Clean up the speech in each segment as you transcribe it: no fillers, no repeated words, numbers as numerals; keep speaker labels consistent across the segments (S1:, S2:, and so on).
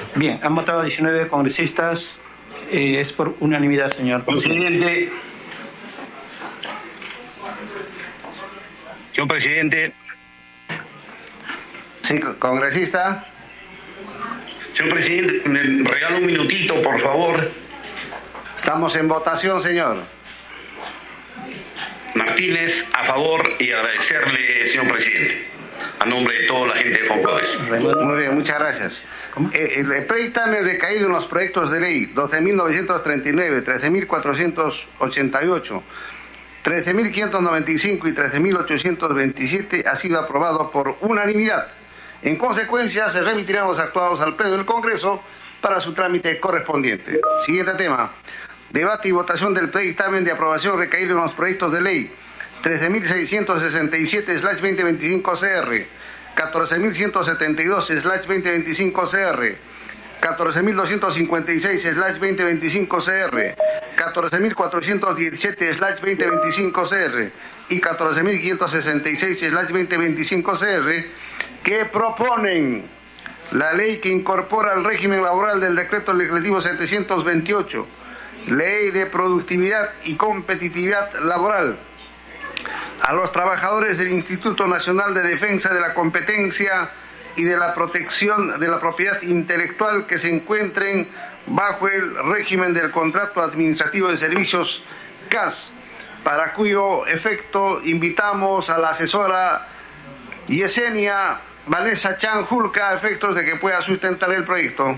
S1: Bien, han votado 19 congresistas. Es por unanimidad, señor
S2: presidente. Señor presidente.
S3: Sí, congresista.
S2: Señor presidente, me regala un minutito, por favor.
S3: Estamos en votación, señor.
S2: Martínez, a favor, y agradecerle, señor presidente, a nombre de toda la gente de Concloves.
S3: Muy bien, muchas gracias. El predictamen recaído en los proyectos de ley 12.939, 13.488, 13.595 y 13.827 ha sido aprobado por unanimidad. En consecuencia, se remitirán los actuados al Pleno del Congreso para su trámite correspondiente. Siguiente tema. Debate y votación del predictamen de aprobación recaído en los proyectos de ley 13.667/2025 CR, 14.172/2025 CR, 14.256/2025 CR, 14.417/2025 CR y 14.566/2025 CR, que proponen la ley que incorpora al régimen laboral del Decreto Legislativo 728, Ley de Productividad y Competitividad Laboral, a los trabajadores del Instituto Nacional de Defensa de la Competencia y de la Protección de la Propiedad Intelectual que se encuentren bajo el régimen del Contrato Administrativo de Servicios CAS, para cuyo efecto invitamos a la asesora Yesenia Vanessa Chan Julca a efectos de que pueda sustentar el proyecto.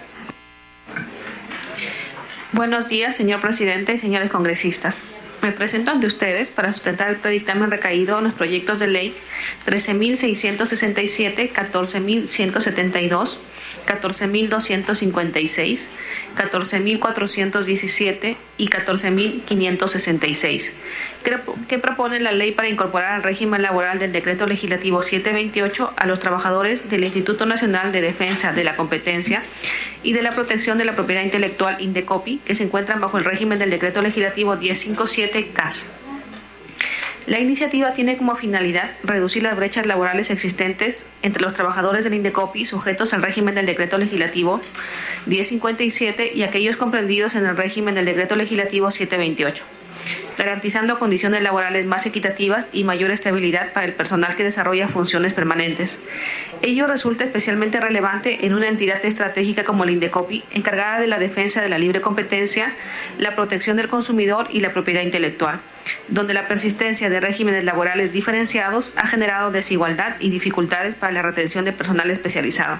S4: Buenos días, señor presidente y señores congresistas. Me presento ante ustedes para sustentar el predictamen recaído en los proyectos de ley 13.667, 14.172, 14.256, 14.417 y 14.566, que propone la ley para incorporar al régimen laboral del Decreto Legislativo 728 a los trabajadores del Instituto Nacional de Defensa de la Competencia y de la Protección de la Propiedad Intelectual INDECOPI, que se encuentran bajo el régimen del Decreto Legislativo 1057 CAS. La iniciativa tiene como finalidad reducir las brechas laborales existentes entre los trabajadores del INDECOPI sujetos al régimen del Decreto Legislativo 1057 y aquellos comprendidos en el régimen del Decreto Legislativo 728, garantizando condiciones laborales más equitativas y mayor estabilidad para el personal que desarrolla funciones permanentes. Ello resulta especialmente relevante en una entidad estratégica como el INDECOPI, encargada de la defensa de la libre competencia, la protección del consumidor y la propiedad intelectual, donde la persistencia de regímenes laborales diferenciados ha generado desigualdad y dificultades para la retención de personal especializado.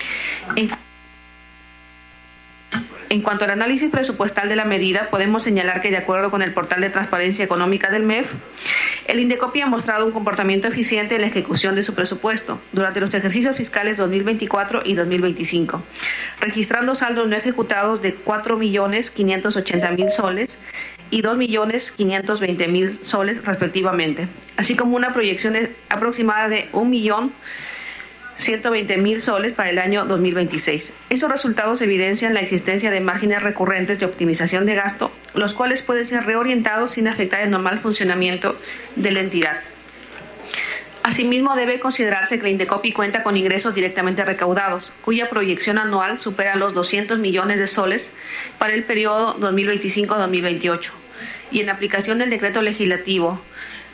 S4: En cuanto al análisis presupuestal de la medida, podemos señalar que, de acuerdo con el portal de transparencia económica del MEF, el INDECOPI ha mostrado un comportamiento eficiente en la ejecución de su presupuesto durante los ejercicios fiscales 2024 y 2025, registrando saldos no ejecutados de 4.580.000 soles y 2.520.000 soles respectivamente, así como una proyección aproximada de 1.120.000 soles para el año 2026. Estos resultados evidencian la existencia de márgenes recurrentes de optimización de gasto, los cuales pueden ser reorientados sin afectar el normal funcionamiento de la entidad. Asimismo, debe considerarse que la INDECOPI cuenta con ingresos directamente recaudados, cuya proyección anual supera los 200 millones de soles para el periodo 2025-2028, y en aplicación del Decreto Legislativo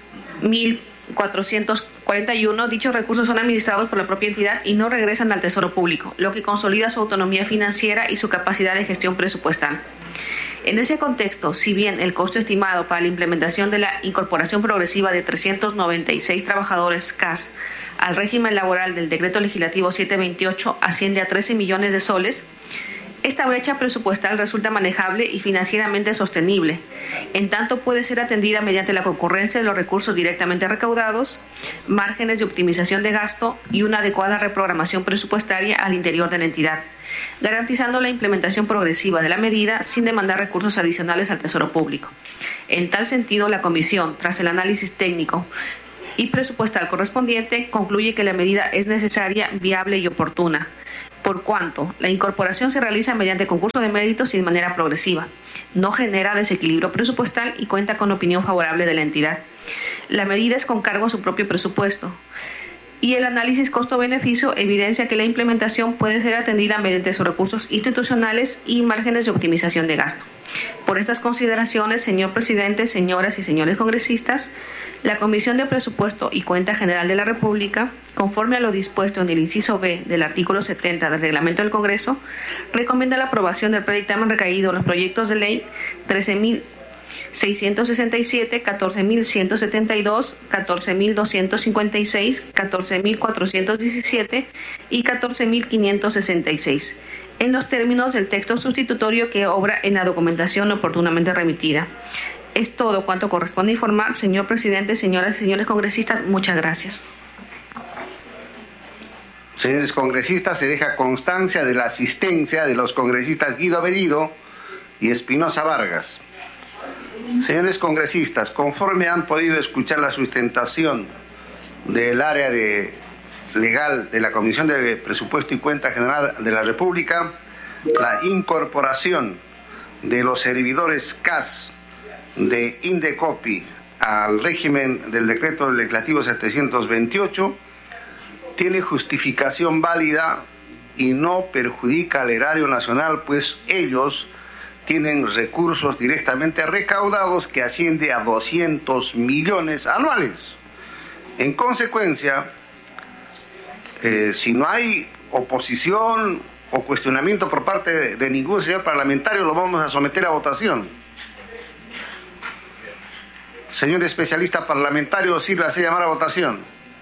S4: 1441, dichos recursos son administrados por la propia entidad y no regresan al Tesoro Público, lo que consolida su autonomía financiera y su capacidad de gestión presupuestal. En ese contexto, si bien el costo estimado para la implementación de la incorporación progresiva de 396 trabajadores CAS al régimen laboral del Decreto Legislativo 728 asciende a 13 millones de soles, esta brecha presupuestal resulta manejable y financieramente sostenible, en tanto puede ser atendida mediante la concurrencia de los recursos directamente recaudados, márgenes de optimización de gasto y una adecuada reprogramación presupuestaria al interior de la entidad, garantizando la implementación progresiva de la medida sin demandar recursos adicionales al Tesoro Público. En tal sentido, la Comisión, tras el análisis técnico y presupuestal correspondiente, concluye que la medida es necesaria, viable y oportuna, por cuanto la incorporación se realiza mediante concurso de méritos y de manera progresiva, no genera desequilibrio presupuestal y cuenta con opinión favorable de la entidad. La medida es con cargo a su propio presupuesto. y el análisis costo-beneficio evidencia que la implementación puede ser atendida mediante sus recursos institucionales y márgenes de optimización de gasto. Por estas consideraciones, señor presidente, señoras y señores congresistas, la Comisión de Presupuesto y Cuenta General de la República, conforme a lo dispuesto en el inciso B del artículo 70 del Reglamento del Congreso, recomienda la aprobación del predictamen recaído en los proyectos de ley 13.667, 14.172, 14.256, 14.417 y 14.566, en los términos del texto sustitutorio que obra en la documentación oportunamente remitida. Es todo cuanto corresponde informar, señor presidente, señoras y señores congresistas. Muchas gracias.
S3: Señores congresistas, se deja constancia de la asistencia de los congresistas Guido Bellido y Espinosa Vargas. Señores congresistas, conforme han podido escuchar la sustentación del área legal de la Comisión de Presupuesto y Cuenta General de la República, la incorporación de los servidores CAS de Indecopi al régimen del Decreto Legislativo 728 tiene justificación válida y no perjudica al erario nacional, pues ellos tienen recursos directamente recaudados que asciende a 200 millones anuales. En consecuencia, si no hay oposición o cuestionamiento por parte de ningún señor parlamentario, lo vamos a someter a votación. Señor especialista parlamentario, sírvase a llamar a votación.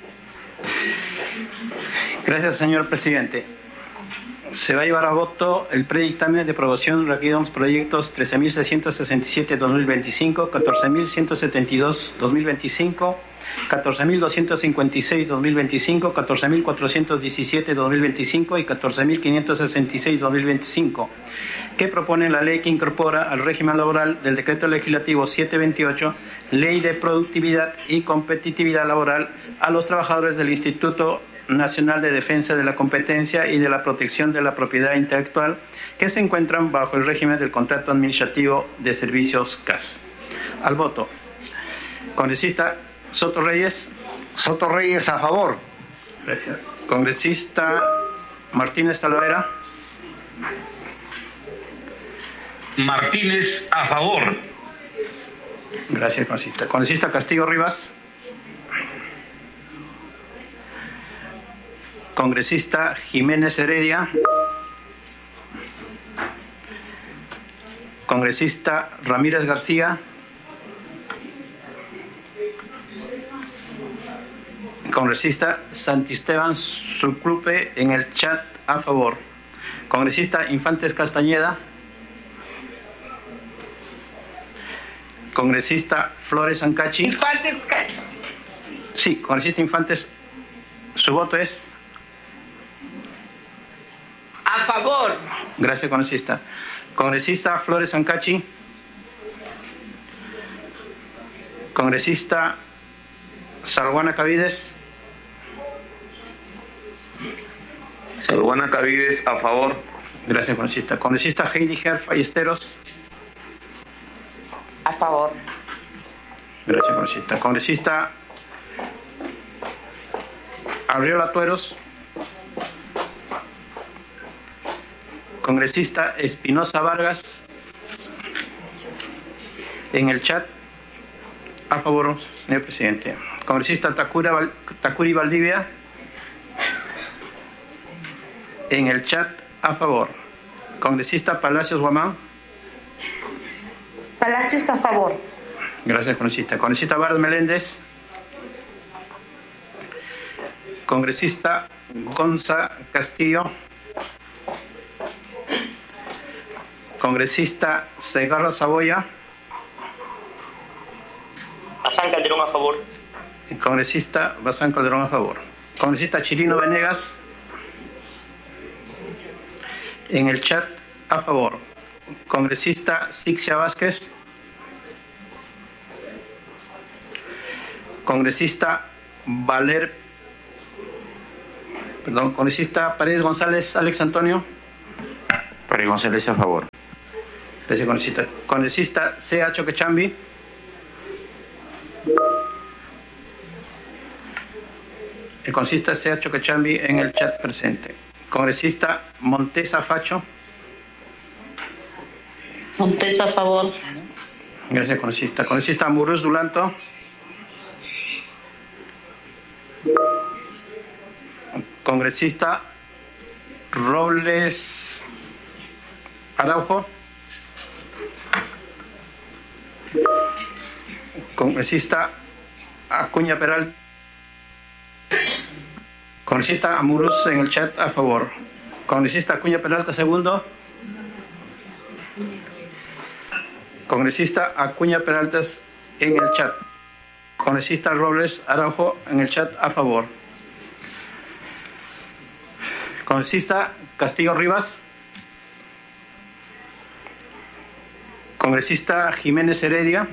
S1: Gracias, señor presidente. Se va a llevar a voto el predictamen de aprobación requerido en los proyectos 13.667-2025, 14.172-2025, 14.256-2025, 14.417-2025 y 14.566-2025, que propone la ley que incorpora al régimen laboral del Decreto Legislativo 728, Ley de Productividad y Competitividad Laboral, a los trabajadores del Instituto Nacional de Defensa de la Competencia y de la Protección de la Propiedad Intelectual, que se encuentran bajo el régimen del contrato administrativo de servicios CAS. Al voto. Congresista Soto Reyes.
S3: Soto Reyes, a favor.
S1: Gracias. Congresista Martínez Talavera.
S2: Martínez, a favor.
S1: Gracias, congresista. Congresista Castillo Rivas. Congresista Jiménez Heredia. Congresista Ramírez García. Congresista Santisteban Sucrupe en el chat, a favor. Congresista Infantes Castañeda. Congresista Flores Ancachi. Sí, congresista Infantes, su voto es
S5: a favor.
S1: Gracias, congresista. Congresista Flores Ancachi. Congresista Salguana Cavides.
S2: Salguana Cavides, a favor.
S1: Gracias, congresista. Congresista Heidi Herf Ballesteros.
S5: A favor.
S1: Gracias, congresista. Congresista Arriola Tueros. Congresista Espinosa Vargas. En el chat, a favor, señor presidente. Congresista Tacuri Valdivia. En el chat, a favor. Congresista Palacios Guamán.
S5: Palacios, a favor.
S1: Gracias, congresista. Congresista Bard Meléndez. Congresista Gonza Castillo. Congresista Segarra Saboya.
S6: Bazán Calderón, a favor.
S1: Congresista Bazán Calderón, a favor. Congresista Chirino Venegas. En el chat, a favor. Congresista Sixia Vázquez. Congresista Congresista Paredes González Alex Antonio.
S7: Paredes González, a favor.
S1: Gracias, congresista. Congresista C.A. Choquechambi. El congresista Sea Chocachambi en el chat presente. Congresista Montesa Facho.
S5: Montesa a favor.
S1: Gracias, congresista. Congresista Muruz Dulanto. Congresista Robles Araujo. Congresista Acuña Peralta. Congresista Amuruz en el chat a favor. Congresista Acuña Peralta segundo. Congresista Acuña Peralta en el chat. Congresista Robles Araujo en el chat a favor. Congresista Castillo Rivas. Congresista Jiménez Heredia.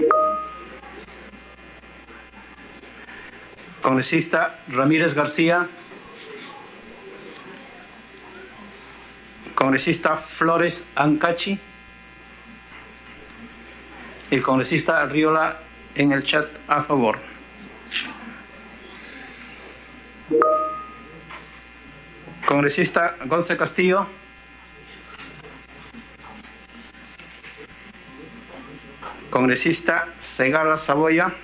S1: Congresista Ramírez García. Congresista Flores Ancachi. El congresista Riola en el chat a favor. Congresista Gonce Castillo. Congresista Segarra Saboya.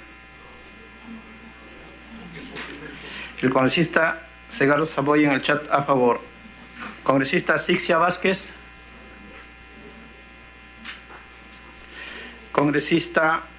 S1: El congresista Segarra Saboya en el chat a favor. Congresista Sixia Vázquez. Congresista